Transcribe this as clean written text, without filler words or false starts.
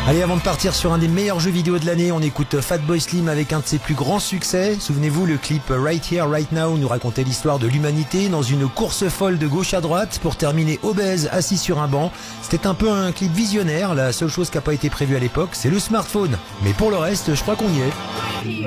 Allez, avant de partir sur un des meilleurs jeux vidéo de l'année, on écoute Fatboy Slim avec un de ses plus grands succès. Souvenez-vous, le clip Right Here, Right Now nous racontait l'histoire de l'humanité dans une course folle de gauche à droite pour terminer obèse, assis sur un banc. C'était un peu un clip visionnaire, la seule chose qui n'a pas été prévue à l'époque, c'est le smartphone. Mais pour le reste, je crois qu'on y est.